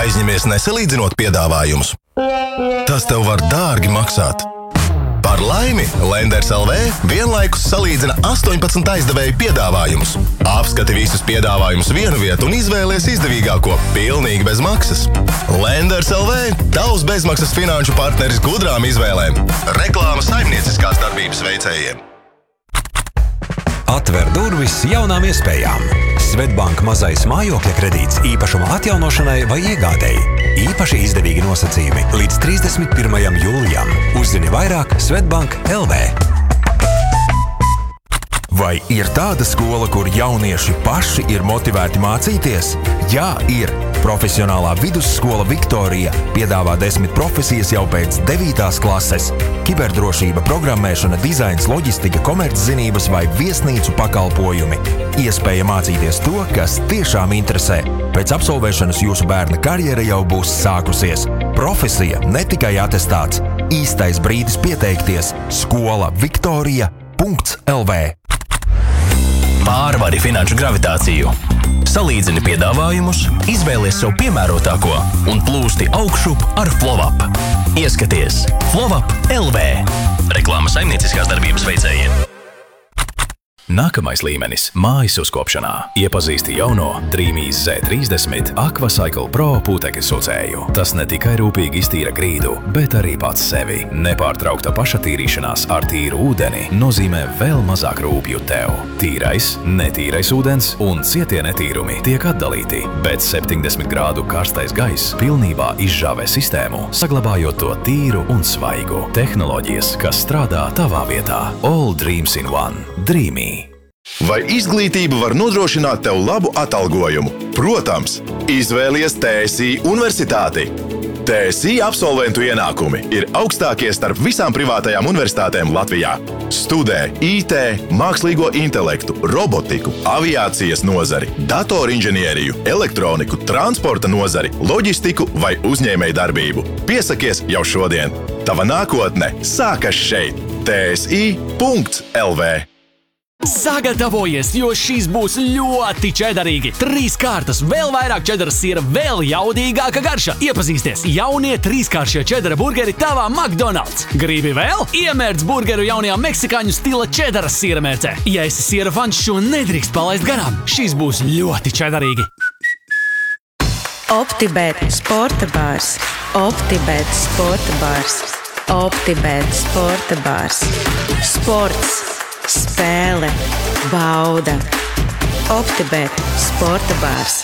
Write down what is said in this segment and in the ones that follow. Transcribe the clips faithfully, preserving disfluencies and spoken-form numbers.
Aizņemies nesalīdzinot piedāvājumus. Tas tev var dārgi maksāt. Par laimi Lenders L V vienlaikus salīdzina astoņpadsmit aizdevēju piedāvājumus. Apskati visus piedāvājumus vienu vietu un izvēlies izdevīgāko pilnīgi bez maksas. Lenders L V – tavs bezmaksas finanšu partneris gudrām izvēlēm. Reklāma saimnieciskās darbības veicējiem. Atver durvis jaunām iespējām. Svetbank mazais mājokļa kredīts īpašuma atjaunošanai vai iegādēji. Īpaši izdevīgi nosacījumi līdz trīsdesmit pirmajam jūlijam. Uzzini vairāk Svetbank L V. Vai ir tāda skola, kur jaunieši paši ir motivēti mācīties? Jā, ir. Profesionālā vidusskola Viktorija piedāvā desmit profesijas jau pēc devītās klases. Kiberdrošība, programmēšana, dizains, loģistika, komerczinības vai viesnīcu pakalpojumi. Iespēja mācīties to, kas tiešām interesē. Pēc absolvēšanas jūsu bērna karjera jau būs sākusies. Profesija, ne tikai atestāts. Īstais brīdis pieteikties. Skola Viktorija punkts L V. Pārvari finanšu gravitāciju. Salīdzini piedāvājumus, izvēlies sev piemērotāko un plūsti augšup ar FlowUp. Ieskaties FlowUp L V. Reklāma saimnieciskās darbības veicējiem. Nākamais līmenis – mājas uzkopšanā. Iepazīsti jauno Dreamy's Z trīsdesmit Aquacycle Pro putekļu sucēju. Tas ne tikai rūpīgi iztīra grīdu, bet arī pats sevi. Nepārtraukta pašatīrīšanās ar tīru ūdeni nozīmē vēl mazāk rūpju tev. Tīrais, netīrais ūdens un cietie netīrumi tiek atdalīti, bet septiņdesmit grādu karstais gaiss pilnībā izžāvē sistēmu, saglabājot to tīru un svaigu. Tehnoloģijas, kas strādā tavā vietā. All dreams in one. Dreamy. Vai izglītība var nodrošināt tev labu atalgojumu? Protams, izvēlies T S I universitāti. T S I absolventu ienākumi ir augstākie starp visām privātajām universitātēm Latvijā. Studē I T, mākslīgo intelektu, robotiku, aviācijas nozari, datorinženieriju, elektroniku, transporta nozari, loģistiku vai uzņēmēju darbību. Piesakies jau šodien. Tava nākotne sākas šeit. T S I punkts L V. Sagatavojies, jo šīs būs ļoti čedarīgi. Trīs kārtas, vēl vairāk čedara siera, vēl jaudīgāka garša. Iepazīsties jaunie trīskāršie čedara burgeri tavā McDonald's. Gribi vēl? Iemērc burgeru jaunajā meksikāņu stila čedara siera mērcē. Ja esi siera fans, šo nedrīkst palaist garām. Šīs būs ļoti čedarīgi. OptiBet sporta bārs. OptiBet sporta bārs. OptiBet sporta bārs. Sports. Spēle, bauda. OptiBet sporta bārs.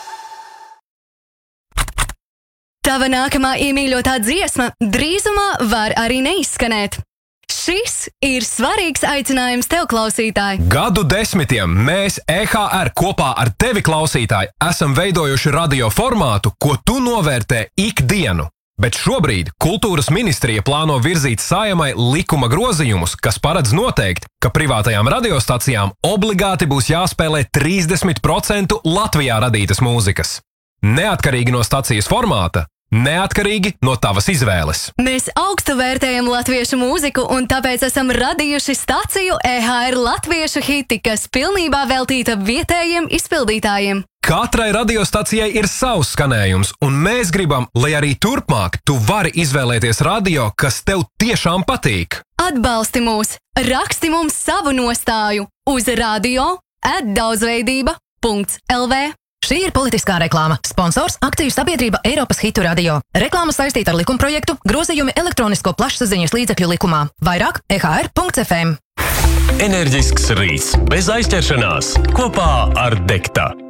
Tava nākamā iemīļotā dziesma drīzumā var arī neizskanēt. Šis ir svarīgs aicinājums tev, klausītāji. Gadu desmitiem mēs E H R kopā ar tevi, klausītāji, esam veidojuši radio formātu, ko tu novērtē ikdienu. Bet šobrīd Kultūras ministrija plāno virzīt Saeimai likuma grozījumus, kas paredz noteikt, ka privātajām radiostacijām obligāti būs jāspēlē trīsdesmit procenti Latvijā radītas mūzikas. Neatkarīgi no stacijas formāta, neatkarīgi no tavas izvēles. Mēs augstu vērtējam latviešu mūziku un tāpēc esam radījuši staciju E H R latviešu hiti, kas pilnībā veltīta vietējiem izpildītājiem. Katrai radiostacijai ir savs skanējums, un mēs gribam, lai arī turpmāk tu vari izvēlēties radio, kas tev tiešām patīk. Atbalsti mūs, raksti mums savu nostāju uz radio at daudzveidība punkts L V. Šī ir politiskā reklāma. Sponsors – akciju sabiedrība Eiropas Hitu radio. Reklāma saistīta ar likumprojektu grozījumi elektronisko plašsaziņas līdzekļu likumā. Vairāk E H R punkts F M. Enerģisks rīts bez aizķeršanās kopā ar Dekta.